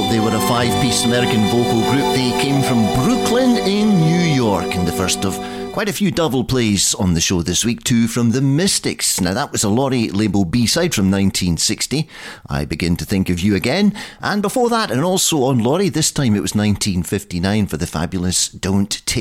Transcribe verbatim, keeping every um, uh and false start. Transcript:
They were a five-piece American vocal group. They came from Brooklyn in New York, and the first of quite a few double plays on the show this week, too, from the Mystics. Now, that was a Laurie label B-side from nineteen sixty, I Begin to Think of You Again, and before that, and also on Laurie, this time it was nineteen fifty-nine for the fabulous Don't Take